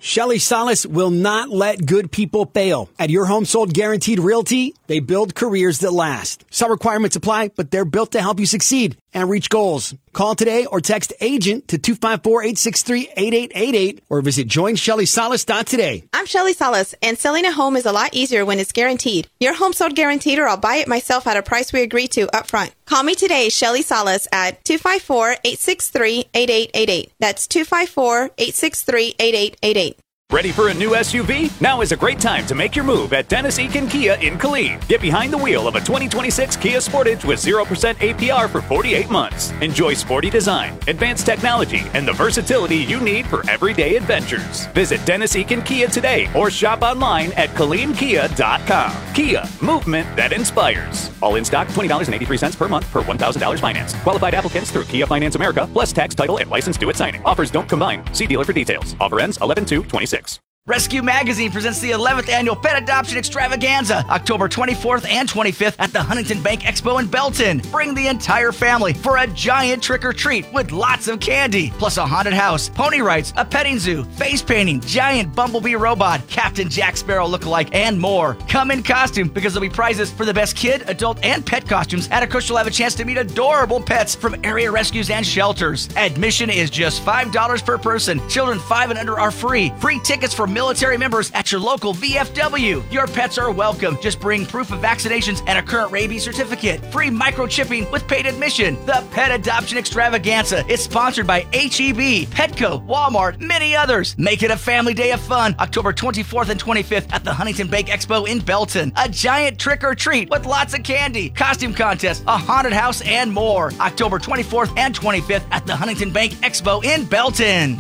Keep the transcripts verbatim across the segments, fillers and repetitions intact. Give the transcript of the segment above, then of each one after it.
Shelley Salas will not let good people fail. At Your Home Sold Guaranteed Realty, they build careers that last. Some requirements apply, but they're built to help you succeed and reach goals. Call today or text AGENT to two five four, eight six three, eight eight eight eight or visit join shelly salas dot today. I'm Shelley Salas, and selling a home is a lot easier when it's guaranteed. Your Home Sold Guaranteed, or I'll buy it myself at a price we agree to up front. Call me today, Shelley Salas, at two five four, eight six three, eight eight eight eight. That's two five four, eight six three, eight eight eight eight. Ready for a new S U V? Now is a great time to make your move at Dennis Eakin Kia in Killeen. Get behind the wheel of a twenty twenty-six Kia Sportage with zero percent A P R for forty-eight months. Enjoy sporty design, advanced technology, and the versatility you need for everyday adventures. Visit Dennis Eakin Kia today or shop online at killeen kia dot com. Kia, movement that inspires. All in stock, twenty dollars and eighty-three cents per month per one thousand dollars finance. Qualified applicants through Kia Finance America, plus tax, title, and license due at signing. Offers don't combine. See dealer for details. Offer ends eleven two twenty-six. Rescue Magazine presents the eleventh Annual Pet Adoption Extravaganza, October twenty-fourth and twenty-fifth at the Huntington Bank Expo in Belton. Bring the entire family for a giant trick-or-treat with lots of candy, plus a haunted house, pony rides, a petting zoo, face painting, giant bumblebee robot, Captain Jack Sparrow lookalike, and more. Come in costume because there'll be prizes for the best kid, adult, and pet costumes, and of course you'll have a chance to meet adorable pets from area rescues and shelters. Admission is just five dollars per person. Children five and under are free. Free tickets for military members at your local V F W. Your pets are welcome. Just bring proof of vaccinations and a current rabies certificate. Free microchipping with paid admission. The Pet Adoption Extravaganza is sponsored by H E B, Petco, Walmart, many others. Make it a family day of fun. October twenty-fourth and twenty-fifth at the Huntington Bank Expo in Belton. A giant trick-or-treat with lots of candy, costume contest, a haunted house, and more. October twenty-fourth and twenty-fifth at the Huntington Bank Expo in Belton.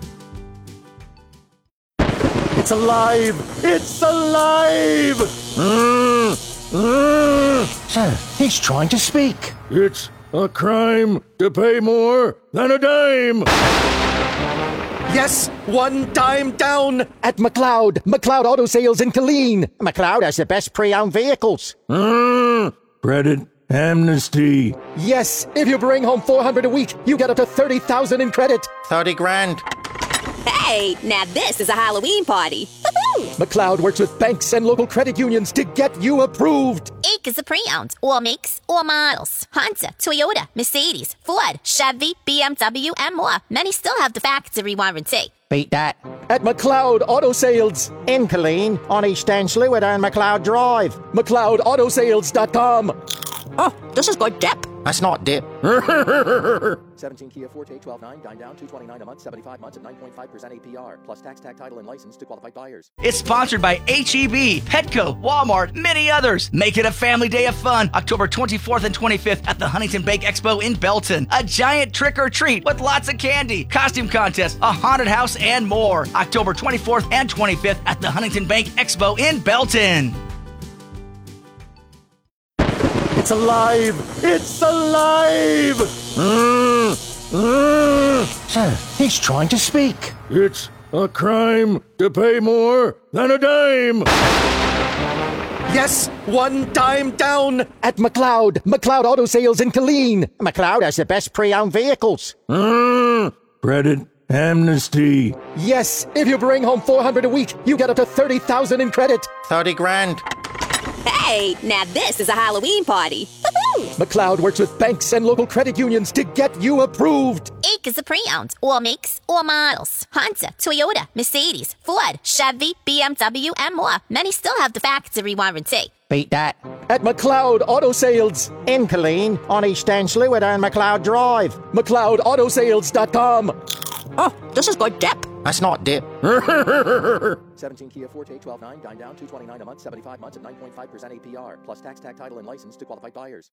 It's alive! It's alive! Mm, mm. Sir, he's trying to speak. It's a crime to pay more than a dime! Yes, one dime down at McLeod. McLeod Auto Sales in Killeen. McLeod has the best pre-owned vehicles. Mm, credit amnesty. Yes, if you bring home four hundred a week, you get up to thirty thousand in credit. thirty grand. Hey, now this is a Halloween party. Woo-hoo! McLeod works with banks and local credit unions to get you approved. Acres of pre-owned, all makes, all models. Honda, Toyota, Mercedes, Ford, Chevy, B M W, and more. Many still have the factory warranty. Beat that. At McLeod Auto Sales in Killeen on East End Sluid and McLeod Drive. McLeod Auto Sales dot com. Oh, this is good dip. That's not dip. seventeen Kia Forte twelve nine, dine down two twenty-nine a month, seventy-five months at nine point five percent A P R, plus tax, tag title, and license to qualified buyers. It's sponsored by H E B, Petco, Walmart, many others. Make it a family day of fun. October twenty-fourth and twenty-fifth at the Huntington Bank Expo in Belton. A giant trick-or-treat with lots of candy, costume contest, a haunted house, and more. October twenty-fourth and twenty-fifth at the Huntington Bank Expo in Belton. It's alive! It's alive! Mm, mm. Sir, he's trying to speak. It's a crime to pay more than a dime! Yes, one dime down at McLeod. McLeod Auto Sales in Killeen. McLeod has the best pre-owned vehicles. Mm, credit amnesty. Yes, if you bring home four hundred a week, you get up to thirty thousand in credit. thirty grand. Hey, now this is a Halloween party. Woo-hoo! McLeod works with banks and local credit unions to get you approved. Acres of pre-owned, all makes, all models. Honda, Toyota, Mercedes, Ford, Chevy, B M W, and more. Many still have the factory warranty. Beat that. At McLeod Auto Sales in Killeen on East End Sluid and McLeod Drive. McLeod Auto Sales dot com. Oh, this is good dip. That's not dip. seventeen Kia Forte twelve nine, dine down two twenty-nine a month, seventy-five months at nine point five percent A P R, plus tax, tag title, and license to qualified buyers.